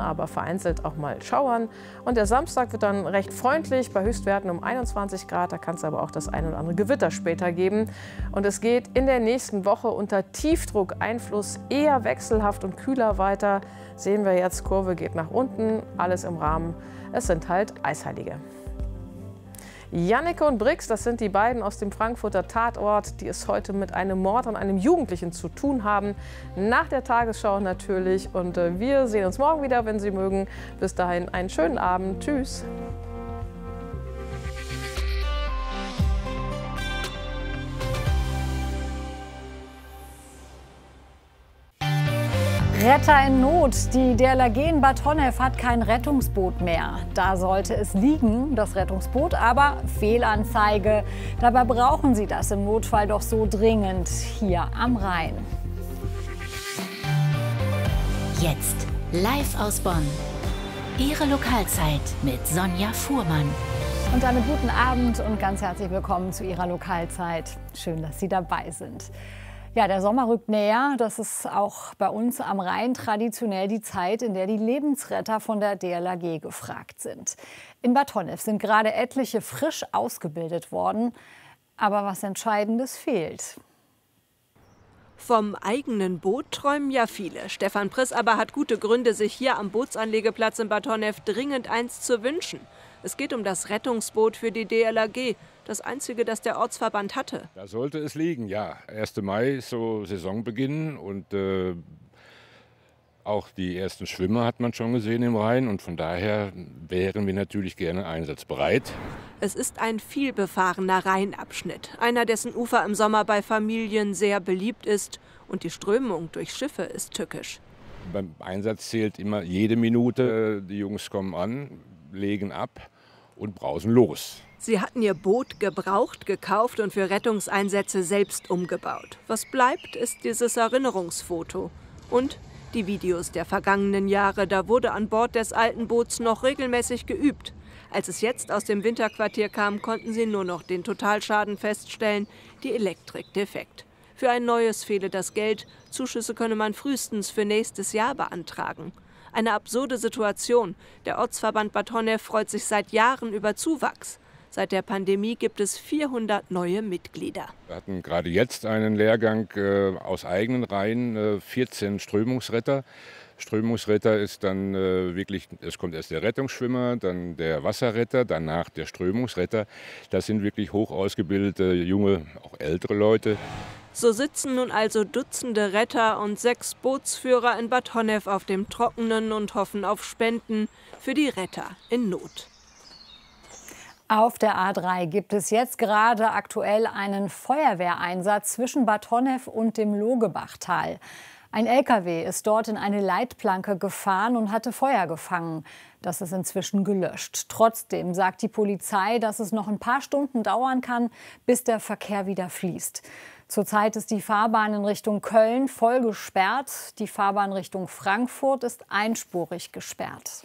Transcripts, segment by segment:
aber vereinzelt auch mal schauern. Und der Samstag wird dann recht freundlich, bei Höchstwerten um 21 Grad. Da kann es aber auch das ein oder andere Gewitter später geben. Und es geht in der nächsten Woche unter Tiefdruckeinfluss eher wechselhaft und kühler weiter. Sehen wir jetzt, Kurve geht nach unten, alles im Rahmen. Es sind halt Eisheilige. Janneke und Brix, das sind die beiden aus dem Frankfurter Tatort, die es heute mit einem Mord an einem Jugendlichen zu tun haben. Nach der Tagesschau natürlich. Und wir sehen uns morgen wieder, wenn Sie mögen. Bis dahin einen schönen Abend. Tschüss. Retter in Not. Die DLRG in Bad Honnef hat kein Rettungsboot mehr. Da sollte es liegen, das Rettungsboot, aber Fehlanzeige. Dabei brauchen sie das im Notfall doch so dringend hier am Rhein. Jetzt live aus Bonn. Ihre Lokalzeit mit Sonja Fuhrmann. Und damit guten Abend und ganz herzlich willkommen zu Ihrer Lokalzeit. Schön, dass Sie dabei sind. Ja, der Sommer rückt näher. Das ist auch bei uns am Rhein traditionell die Zeit, in der die Lebensretter von der DLRG gefragt sind. In Bad Honnef sind gerade etliche frisch ausgebildet worden. Aber was Entscheidendes fehlt. Vom eigenen Boot träumen ja viele. Stefan Priss aber hat gute Gründe, sich hier am Bootsanlegeplatz in Bad Honnef dringend eins zu wünschen. Es geht um das Rettungsboot für die DLRG. Das einzige, das der Ortsverband hatte. Da sollte es liegen, ja. 1. Mai ist so Saisonbeginn und auch die ersten Schwimmer hat man schon gesehen im Rhein. Und von daher wären wir natürlich gerne einsatzbereit. Es ist ein vielbefahrener Rheinabschnitt. Einer, dessen Ufer im Sommer bei Familien sehr beliebt ist. Und die Strömung durch Schiffe ist tückisch. Beim Einsatz zählt immer jede Minute. Die Jungs kommen an, legen ab und brausen los. Sie hatten ihr Boot gebraucht, gekauft und für Rettungseinsätze selbst umgebaut. Was bleibt, ist dieses Erinnerungsfoto. Und die Videos der vergangenen Jahre. Da wurde an Bord des alten Boots noch regelmäßig geübt. Als es jetzt aus dem Winterquartier kam, konnten sie nur noch den Totalschaden feststellen, die Elektrik defekt. Für ein neues fehle das Geld. Zuschüsse könne man frühestens für nächstes Jahr beantragen. Eine absurde Situation. Der Ortsverband Bad Honnef freut sich seit Jahren über Zuwachs. Seit der Pandemie gibt es 400 neue Mitglieder. Wir hatten gerade jetzt einen Lehrgang aus eigenen Reihen, 14 Strömungsretter. Strömungsretter ist dann wirklich, es kommt erst der Rettungsschwimmer, dann der Wasserretter, danach der Strömungsretter. Das sind wirklich hoch ausgebildete, junge, auch ältere Leute. So sitzen nun also Dutzende Retter und 6 Bootsführer in Bad Honnef auf dem Trockenen und hoffen auf Spenden für die Retter in Not. Auf der A3 gibt es jetzt gerade aktuell einen Feuerwehreinsatz zwischen Bad Honnef und dem Logebachtal. Ein LKW ist dort in eine Leitplanke gefahren und hatte Feuer gefangen. Das ist inzwischen gelöscht. Trotzdem sagt die Polizei, dass es noch ein paar Stunden dauern kann, bis der Verkehr wieder fließt. Zurzeit ist die Fahrbahn in Richtung Köln voll gesperrt. Die Fahrbahn Richtung Frankfurt ist einspurig gesperrt.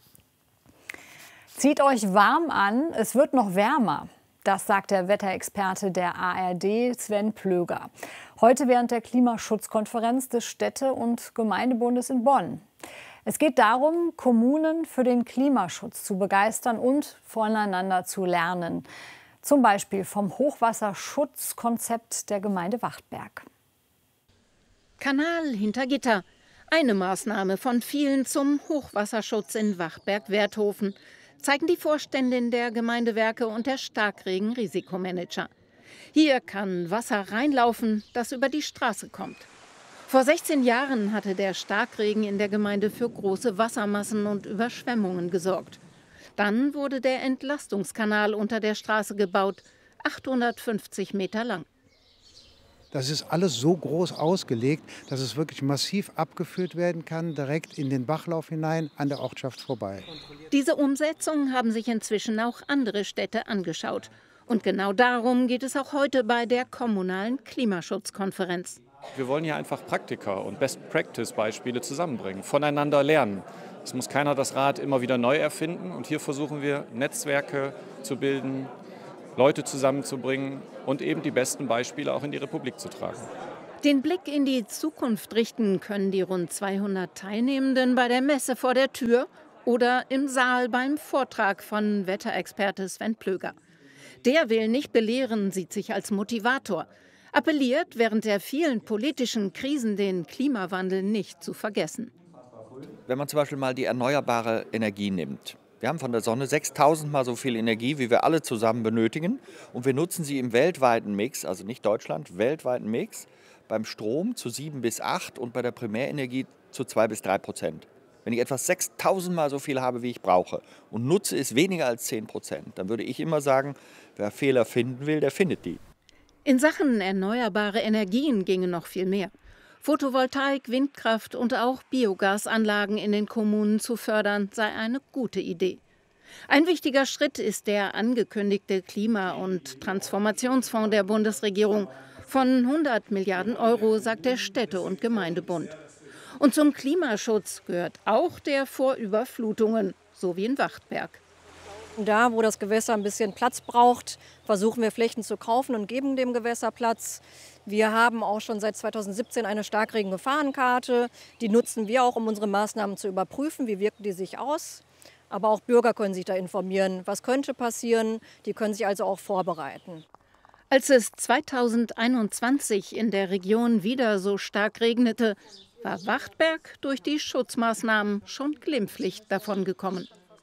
Zieht euch warm an, es wird noch wärmer. Das sagt der Wetterexperte der ARD, Sven Plöger. Heute während der Klimaschutzkonferenz des Städte- und Gemeindebundes in Bonn. Es geht darum, Kommunen für den Klimaschutz zu begeistern und voneinander zu lernen. Zum Beispiel vom Hochwasserschutzkonzept der Gemeinde Wachtberg. Kanal hinter Gitter. Eine Maßnahme von vielen zum Hochwasserschutz in Wachtberg-Werthofen, zeigen die Vorständin der Gemeindewerke und der Starkregen-Risikomanager. Hier kann Wasser reinlaufen, das über die Straße kommt. Vor 16 Jahren hatte der Starkregen in der Gemeinde für große Wassermassen und Überschwemmungen gesorgt. Dann wurde der Entlastungskanal unter der Straße gebaut, 850 Meter lang. Das ist alles so groß ausgelegt, dass es wirklich massiv abgeführt werden kann, direkt in den Bachlauf hinein, an der Ortschaft vorbei. Diese Umsetzung haben sich inzwischen auch andere Städte angeschaut. Und genau darum geht es auch heute bei der kommunalen Klimaschutzkonferenz. Wir wollen hier einfach Praktika und Best-Practice-Beispiele zusammenbringen, voneinander lernen. Es muss keiner das Rad immer wieder neu erfinden. Und hier versuchen wir, Netzwerke zu bilden, Leute zusammenzubringen und eben die besten Beispiele auch in die Republik zu tragen. Den Blick in die Zukunft richten können die rund 200 Teilnehmenden bei der Messe vor der Tür oder im Saal beim Vortrag von Wetterexperte Sven Plöger. Der will nicht belehren, sieht sich als Motivator. Appelliert, während der vielen politischen Krisen den Klimawandel nicht zu vergessen. Wenn man zum Beispiel mal die erneuerbare Energie nimmt. Wir haben von der Sonne 6.000 Mal so viel Energie, wie wir alle zusammen benötigen. Und wir nutzen sie im weltweiten Mix, also nicht Deutschland, weltweiten Mix, beim Strom zu 7 bis 8 und bei der Primärenergie zu 2 bis 3%. Wenn ich etwas 6.000 Mal so viel habe, wie ich brauche und nutze es weniger als 10%, dann würde ich immer sagen, wer Fehler finden will, der findet die. In Sachen erneuerbare Energien ginge noch viel mehr. Photovoltaik, Windkraft und auch Biogasanlagen in den Kommunen zu fördern, sei eine gute Idee. Ein wichtiger Schritt ist der angekündigte Klima- und Transformationsfonds der Bundesregierung. Von 100 Milliarden Euro, sagt der Städte- und Gemeindebund. Und zum Klimaschutz gehört auch der vor Überflutungen, so wie in Wachtberg. Da, wo das Gewässer ein bisschen Platz braucht, versuchen wir Flächen zu kaufen und geben dem Gewässer Platz. Wir haben auch schon seit 2017 eine Starkregen-Gefahrenkarte. Die nutzen wir auch, um unsere Maßnahmen zu überprüfen. Wie wirken die sich aus? Aber auch Bürger können sich da informieren. Was könnte passieren? Die können sich also auch vorbereiten. Als es 2021 in der Region wieder so stark regnete, war Wachtberg durch die Schutzmaßnahmen schon glimpflich davongekommen.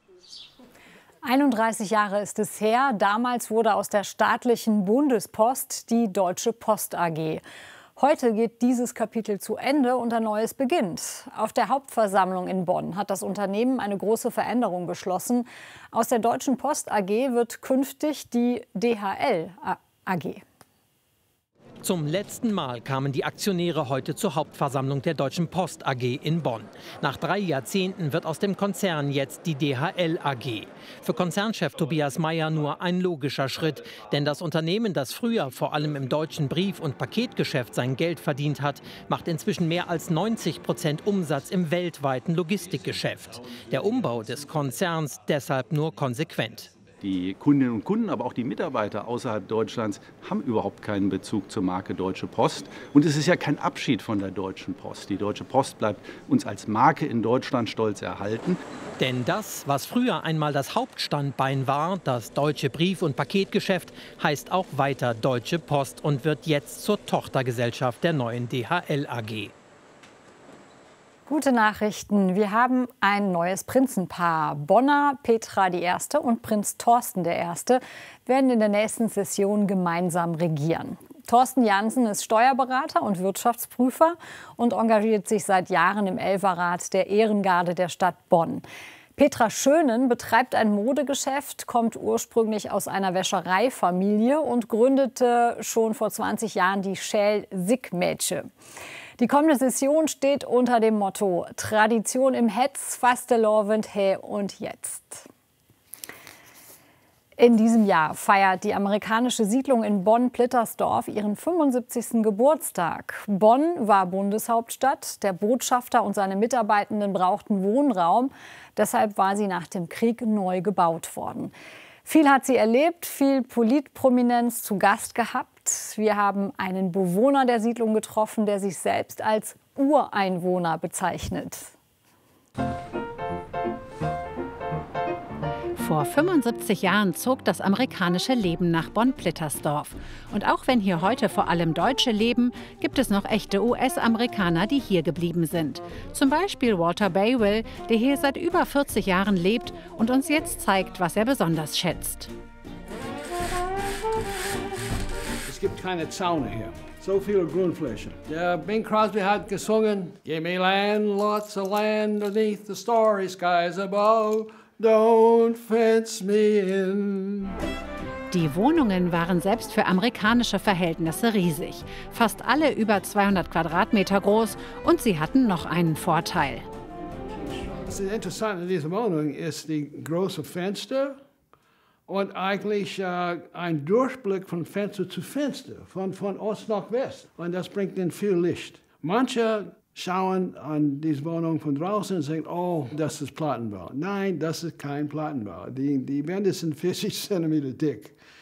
31 Jahre ist es her. Damals wurde aus der staatlichen Bundespost die Deutsche Post AG. Heute geht dieses Kapitel zu Ende und ein neues beginnt. Auf der Hauptversammlung in Bonn hat das Unternehmen eine große Veränderung beschlossen. Aus der Deutschen Post AG wird künftig die DHL AG. Zum letzten Mal kamen die Aktionäre heute zur Hauptversammlung der Deutschen Post AG in Bonn. Nach 3 Jahrzehnten wird aus dem Konzern jetzt die DHL AG. Für Konzernchef Tobias Meyer nur ein logischer Schritt. Denn das Unternehmen, das früher vor allem im deutschen Brief- und Paketgeschäft sein Geld verdient hat, macht inzwischen mehr als 90% Umsatz im weltweiten Logistikgeschäft. Der Umbau des Konzerns deshalb nur konsequent. Die Kundinnen und Kunden, aber auch die Mitarbeiter außerhalb Deutschlands haben überhaupt keinen Bezug zur Marke Deutsche Post. Und es ist ja kein Abschied von der Deutschen Post. Die Deutsche Post bleibt uns als Marke in Deutschland stolz erhalten. Denn das, was früher einmal das Hauptstandbein war, das deutsche Brief- und Paketgeschäft, heißt auch weiter Deutsche Post und wird jetzt zur Tochtergesellschaft der neuen DHL AG. Gute Nachrichten. Wir haben ein neues Prinzenpaar. Bonner Petra I. und Prinz Thorsten I. werden in der nächsten Session gemeinsam regieren. Thorsten Jansen ist Steuerberater und Wirtschaftsprüfer und engagiert sich seit Jahren im Elferrat der Ehrengarde der Stadt Bonn. Petra Schönen betreibt ein Modegeschäft, kommt ursprünglich aus einer Wäschereifamilie und gründete schon vor 20 Jahren die Schäl Sick-Mädche. Die kommende Session steht unter dem Motto Tradition im Hetz, Fastelovend, He und Jetzt. In diesem Jahr feiert die amerikanische Siedlung in Bonn-Plittersdorf ihren 75. Geburtstag. Bonn war Bundeshauptstadt. Der Botschafter und seine Mitarbeitenden brauchten Wohnraum. Deshalb war sie nach dem Krieg neu gebaut worden. Viel hat sie erlebt, viel Politprominenz zu Gast gehabt. Wir haben einen Bewohner der Siedlung getroffen, der sich selbst als Ureinwohner bezeichnet. Vor 75 Jahren zog das amerikanische Leben nach Bonn-Plittersdorf. Und auch wenn hier heute vor allem Deutsche leben, gibt es noch echte US-Amerikaner, die hier geblieben sind. Zum Beispiel Walter Baywell, der hier seit über 40 Jahren lebt und uns jetzt zeigt, was er besonders schätzt. Es gibt keine Zäune hier. So viele Grünfläche. Der Bing Crosby hat gesungen: Give me land, lots of land beneath the starry skies above. Don't fence me in. Die Wohnungen waren selbst für amerikanische Verhältnisse riesig. Fast alle über 200 Quadratmeter groß und sie hatten noch einen Vorteil. Das Interessante an dieser Wohnung ist die großen Fenster und eigentlich ein Durchblick von Fenster zu Fenster, von Ost nach West. Und das bringt ihnen viel Licht. Manche schauen an diese Wohnung von draußen und sagen, oh, das ist Plattenbau. Nein, das ist kein Plattenbau. Die Wände sind 40 cm dick.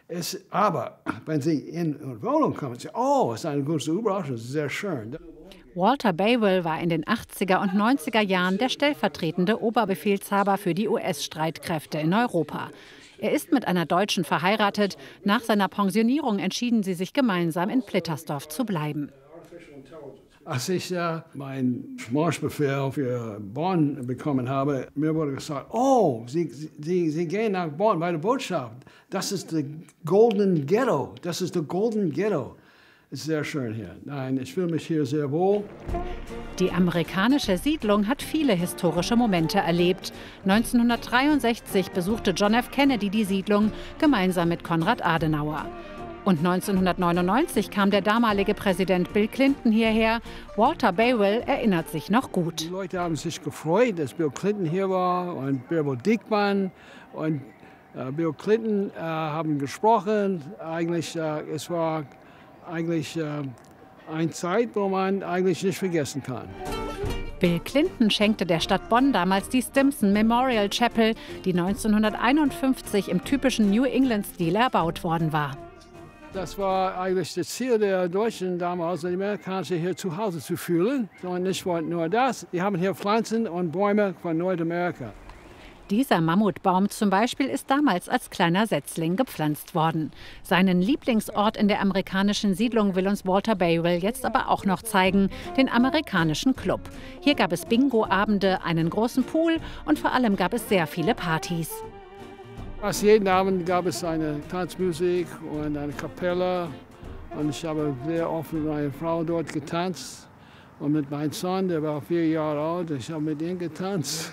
Aber wenn Sie in eine Wohnung kommen, sagen, oh, es ist eine große Überraschung, es ist sehr schön. Walter Babel war in den 80er und 90er Jahren der stellvertretende Oberbefehlshaber für die US-Streitkräfte in Europa. Er ist mit einer Deutschen verheiratet. Nach seiner Pensionierung entschieden sie sich gemeinsam in Plittersdorf zu bleiben. Als ich meinen Marschbefehl für Bonn bekommen habe, mir wurde gesagt, oh, Sie gehen nach Bonn bei der Botschaft. Das ist das Golden Ghetto. Das ist das Golden Ghetto. Es ist sehr schön hier. Nein, ich fühle mich hier sehr wohl. Die amerikanische Siedlung hat viele historische Momente erlebt. 1963 besuchte John F. Kennedy die Siedlung gemeinsam mit Konrad Adenauer. Und 1999 kam der damalige Präsident Bill Clinton hierher. Walter Babel erinnert sich noch gut. Die Leute haben sich gefreut, dass Bill Clinton hier war und Bärbel Diekmann und Bill Clinton haben gesprochen. Eigentlich, es war eigentlich eine Zeit, wo man eigentlich nicht vergessen kann. Bill Clinton schenkte der Stadt Bonn damals die Stimson Memorial Chapel, die 1951 im typischen New England-Stil erbaut worden war. Das war eigentlich das Ziel der Deutschen damals, die Amerikaner hier zu Hause zu fühlen. Und nicht nur das, die haben hier Pflanzen und Bäume von Nordamerika. Dieser Mammutbaum zum Beispiel ist damals als kleiner Setzling gepflanzt worden. Seinen Lieblingsort in der amerikanischen Siedlung will uns Walter Babel jetzt aber auch noch zeigen, den amerikanischen Club. Hier gab es Bingo-Abende, einen großen Pool und vor allem gab es sehr viele Partys. Fast jeden Abend gab es eine Tanzmusik und eine Kapelle. Und ich habe sehr oft mit meiner Frau dort getanzt. Und mit meinem Sohn, der war 4 Jahre alt, ich habe mit ihm getanzt.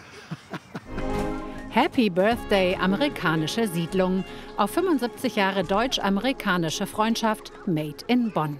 Happy Birthday, amerikanische Siedlung. Auf 75 Jahre deutsch-amerikanische Freundschaft, made in Bonn.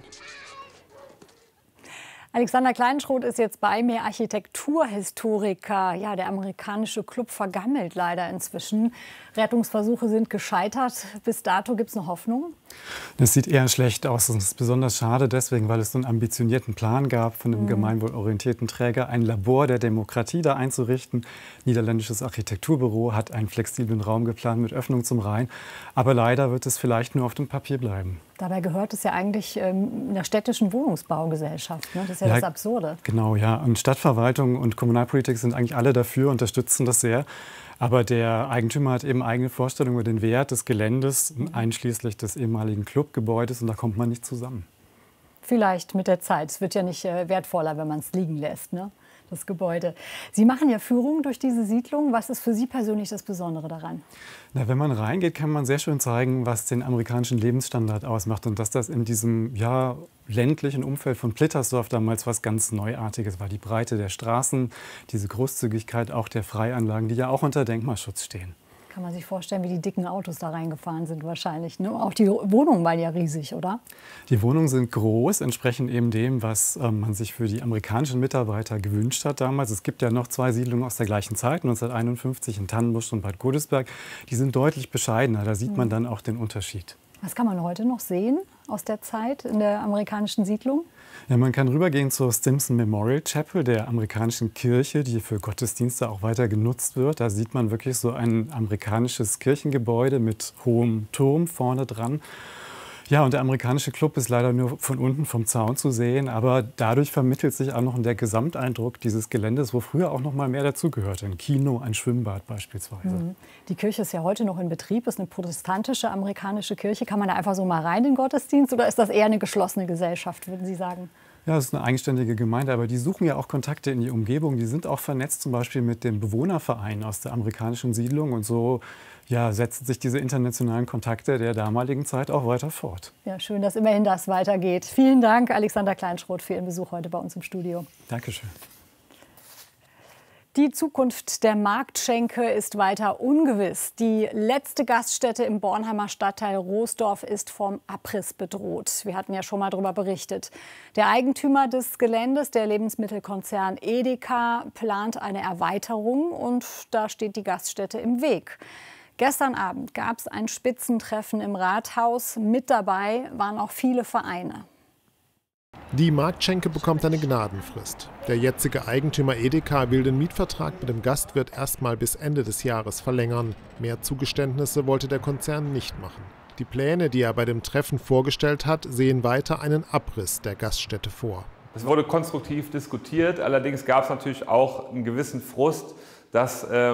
Alexander Kleinschroth ist jetzt bei mir, Architekturhistoriker. Ja, der amerikanische Club vergammelt leider inzwischen. Rettungsversuche sind gescheitert. Bis dato gibt es noch Hoffnung? Das sieht eher schlecht aus. Das ist besonders schade deswegen, weil es so einen ambitionierten Plan gab von einem gemeinwohlorientierten Träger, ein Labor der Demokratie da einzurichten. Niederländisches Architekturbüro hat einen flexiblen Raum geplant mit Öffnung zum Rhein. Aber leider wird es vielleicht nur auf dem Papier bleiben. Dabei gehört es ja eigentlich einer städtischen Wohnungsbaugesellschaft. Ne? Das ist ja das Absurde. Genau, ja. Und Stadtverwaltung und Kommunalpolitik sind eigentlich alle dafür, unterstützen das sehr. Aber der Eigentümer hat eben eigene Vorstellungen über den Wert des Geländes, einschließlich des ehemaligen Clubgebäudes. Und da kommt man nicht zusammen. Vielleicht mit der Zeit. Es wird ja nicht wertvoller, wenn man es liegen lässt, ne? Das Gebäude. Sie machen ja Führungen durch diese Siedlung. Was ist für Sie persönlich das Besondere daran? Na, wenn man reingeht, kann man sehr schön zeigen, was den amerikanischen Lebensstandard ausmacht. Und dass das in diesem ländlichen Umfeld von Plittersdorf damals was ganz Neuartiges war. Die Breite der Straßen, diese Großzügigkeit auch der Freianlagen, die ja auch unter Denkmalschutz stehen. Kann man sich vorstellen, wie die dicken Autos da reingefahren sind wahrscheinlich. Ne? Auch die Wohnungen waren ja riesig, oder? Die Wohnungen sind groß, entsprechend eben dem, was man sich für die amerikanischen Mitarbeiter gewünscht hat damals. Es gibt ja noch 2 Siedlungen aus der gleichen Zeit, 1951 in Tannenbusch und Bad Godesberg. Die sind deutlich bescheidener, da sieht man dann auch den Unterschied. Was kann man heute noch sehen aus der Zeit in der amerikanischen Siedlung? Ja, man kann rübergehen zur Stimson Memorial Chapel, der amerikanischen Kirche, die für Gottesdienste auch weiter genutzt wird. Da sieht man wirklich so ein amerikanisches Kirchengebäude mit hohem Turm vorne dran. Ja, und der amerikanische Club ist leider nur von unten vom Zaun zu sehen, aber dadurch vermittelt sich auch noch der Gesamteindruck dieses Geländes, wo früher auch noch mal mehr dazugehörte. Ein Kino, ein Schwimmbad beispielsweise. Die Kirche ist ja heute noch in Betrieb, ist eine protestantische amerikanische Kirche. Kann man da einfach so mal rein in den Gottesdienst oder ist das eher eine geschlossene Gesellschaft, würden Sie sagen? Ja, es ist eine eigenständige Gemeinde, aber die suchen ja auch Kontakte in die Umgebung. Die sind auch vernetzt zum Beispiel mit dem Bewohnerverein aus der amerikanischen Siedlung und so setzen sich diese internationalen Kontakte der damaligen Zeit auch weiter fort. Ja, schön, dass immerhin das weitergeht. Vielen Dank, Alexander Kleinschroth, für Ihren Besuch heute bei uns im Studio. Dankeschön. Die Zukunft der Marktschenke ist weiter ungewiss. Die letzte Gaststätte im Bornheimer Stadtteil Roosdorf ist vom Abriss bedroht. Wir hatten ja schon mal darüber berichtet. Der Eigentümer des Geländes, der Lebensmittelkonzern Edeka, plant eine Erweiterung und da steht die Gaststätte im Weg. Gestern Abend gab es ein Spitzentreffen im Rathaus. Mit dabei waren auch viele Vereine. Die Marktschenke bekommt eine Gnadenfrist. Der jetzige Eigentümer Edeka will den Mietvertrag mit dem Gastwirt erstmal bis Ende des Jahres verlängern. Mehr Zugeständnisse wollte der Konzern nicht machen. Die Pläne, die er bei dem Treffen vorgestellt hat, sehen weiter einen Abriss der Gaststätte vor. Es wurde konstruktiv diskutiert, allerdings gab es natürlich auch einen gewissen Frust, dass